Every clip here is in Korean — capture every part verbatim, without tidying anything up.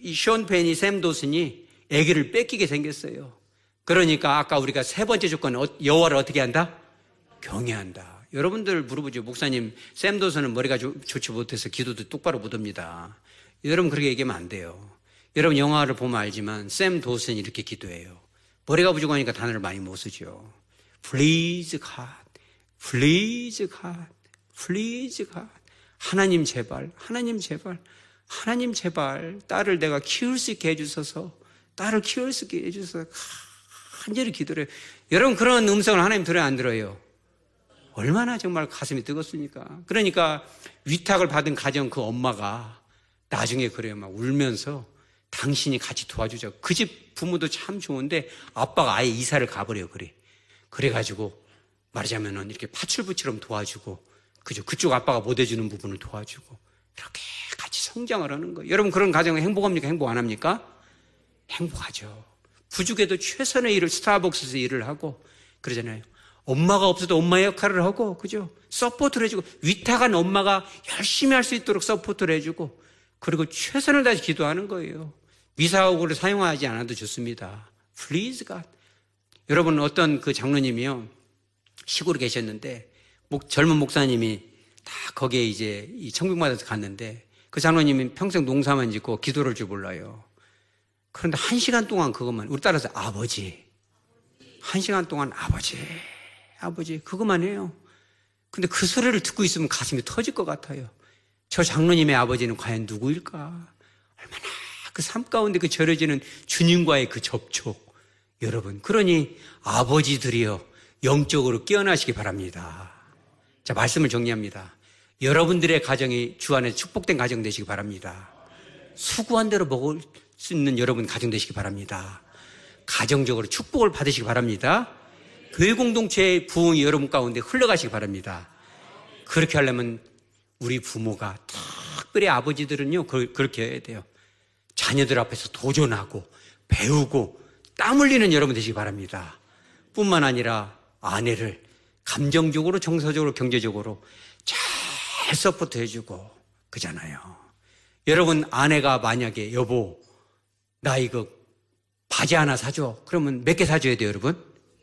이 션 펜이 샘 도슨이 아기를 뺏기게 생겼어요. 그러니까 아까 우리가 세 번째 조건은 여호와를 어떻게 한다? 경외한다. 여러분들 물어보죠. 목사님, 샘 도슨은 머리가 조, 좋지 못해서 기도도 똑바로 못합니다. 여러분 그렇게 얘기하면 안 돼요. 여러분 영화를 보면 알지만 샘 도슨이 이렇게 기도해요. 머리가 부족하니까 단어를 많이 못 쓰죠. Please God, Please God, Please God. 하나님 제발, 하나님 제발, 하나님 제발 딸을 내가 키울 수 있게 해주셔서, 딸을 키울 수 있게 해주셔서 간절히 기도를 해요. 여러분 그런 음성을 하나님 들어요, 안 들어요? 얼마나 정말 가슴이 뜨겁습니까? 그러니까 위탁을 받은 가정 그 엄마가 나중에 그래요. 막 울면서 당신이 같이 도와주자. 그 집 부모도 참 좋은데 아빠가 아예 이사를 가버려요. 그래. 그래가지고 말하자면은 이렇게 파출부처럼 도와주고, 그죠? 그쪽 아빠가 못 해주는 부분을 도와주고, 이렇게 같이 성장을 하는 거예요. 여러분 그런 가정은 행복합니까? 행복 안 합니까? 행복하죠. 부족해도 최선의 일을 스타벅스에서 일을 하고 그러잖아요. 엄마가 없어도 엄마의 역할을 하고, 그죠? 서포트를 해주고, 위탁한 엄마가 열심히 할 수 있도록 서포트를 해주고, 그리고 최선을 다해서 기도하는 거예요. 미사오구를 사용하지 않아도 좋습니다. Please God. 여러분 어떤 그 장로님이요, 시골에 계셨는데 목, 젊은 목사님이 다 거기에 이제 이 청빙받아서 갔는데 그 장로님이 평생 농사만 짓고 기도를 줄 몰라요. 그런데 한 시간 동안 그것만, 우리 따라서 아버지, 한 시간 동안 아버지, 아버지 그것만 해요. 근데 그 소리를 듣고 있으면 가슴이 터질 것 같아요. 저 장로님의 아버지는 과연 누구일까? 얼마나 그 삶 가운데 그 절여지는 주님과의 그 접촉. 여러분, 그러니 아버지들이여 영적으로 깨어나시기 바랍니다. 자, 말씀을 정리합니다. 여러분들의 가정이 주 안에 축복된 가정 되시기 바랍니다. 수고한 대로 먹을 수 있는 여러분 가정 되시기 바랍니다. 가정적으로 축복을 받으시기 바랍니다. 교회 공동체의 부흥이 여러분 가운데 흘러가시기 바랍니다. 그렇게 하려면 우리 부모가, 특별히 아버지들은요, 그렇게 해야 돼요. 자녀들 앞에서 도전하고 배우고 땀 흘리는 여러분 되시기 바랍니다. 뿐만 아니라 아내를 감정적으로, 정서적으로, 경제적으로 잘 서포트 해주고 그잖아요. 여러분 아내가 만약에 여보 나 이거 바지 하나 사줘. 그러면 몇 개 사줘야 돼요, 여러분?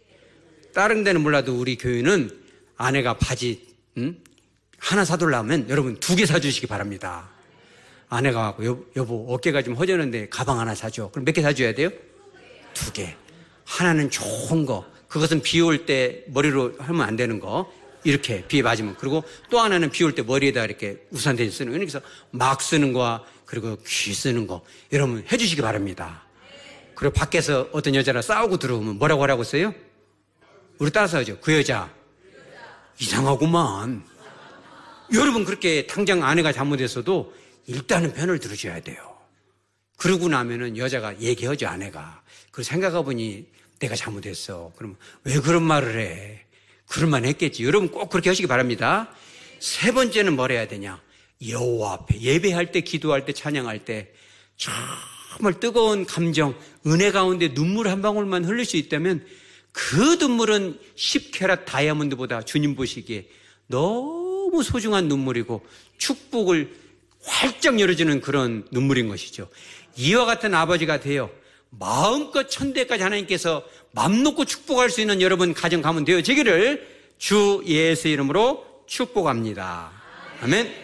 다른 데는 몰라도 우리 교회는 아내가 바지 음? 하나 사달라면 여러분 두 개 사주시기 바랍니다. 아내가 여보, 여보 어깨가 좀 허전한데 가방 하나 사줘. 그럼 몇 개 사줘야 돼요? 두 개. 하나는 좋은 거, 그것은 비 올 때 머리로 하면 안 되는 거, 이렇게 비에 맞으면. 그리고 또 하나는 비 올 때 머리에다 이렇게 우산 대신 쓰는 거. 그래서 막 쓰는 거와 그리고 귀 쓰는 거 여러분 해주시기 바랍니다. 그리고 밖에서 어떤 여자랑 싸우고 들어오면 뭐라고 하라고 써요? 우리 따라서 하죠. 그 여자 이상하구만. 여러분 그렇게 당장 아내가 잘못했어도 일단은 편을 들어줘야 돼요. 그러고 나면은 여자가 얘기하죠, 아내가. 그걸 생각해보니 내가 잘못했어. 그러면 왜 그런 말을 해? 그럴 만 했겠지. 여러분 꼭 그렇게 하시기 바랍니다. 세 번째는 뭘 해야 되냐? 여호와 앞에 예배할 때, 기도할 때, 찬양할 때 정말 뜨거운 감정, 은혜 가운데 눈물 한 방울만 흘릴 수 있다면 그 눈물은 십 캐럿 다이아몬드보다 주님 보시기에 너무 소중한 눈물이고 축복을 활짝 열어주는 그런 눈물인 것이죠. 이와 같은 아버지가 되어 마음껏 천대까지 하나님께서 맘 놓고 축복할 수 있는 여러분 가정 가문 되어지기를 주 예수의 이름으로 축복합니다. 아멘.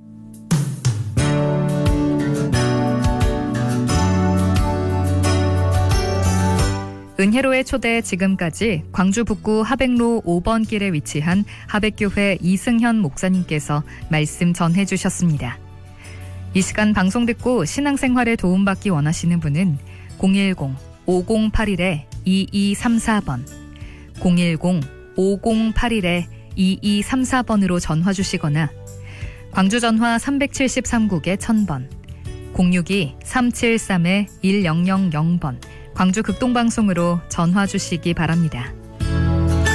은혜로의 초대 지금까지 광주 북구 하백로 오 번 길에 위치한 하백교회 이승현 목사님께서 말씀 전해주셨습니다. 이 시간 방송 듣고 신앙생활에 도움받기 원하시는 분은 공일공 오공팔일 이이삼사 번, 공일공 오공팔일 이이삼사 번으로 전화 주시거나 광주 전화 삼백칠십삼 국에 천 번, 공육이 삼칠삼 일영영영 번 광주 극동방송으로 전화 주시기 바랍니다.